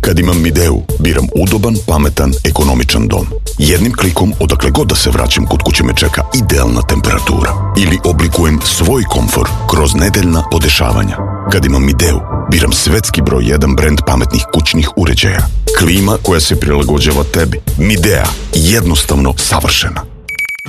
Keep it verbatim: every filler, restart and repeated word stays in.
Kad imam Mideu, biram udoban, pametan, ekonomičan dom. Jednim klikom, odakle god da se vraćam, kod kuće me čeka idealna temperatura. Ili oblikujem svoj komfor kroz nedeljna podešavanja. Kad imam Mideu, biram svetski broj jedan brend pametnih kućnih uređaja. Klima koja se prilagođava tebi. Midea, jednostavno savršena.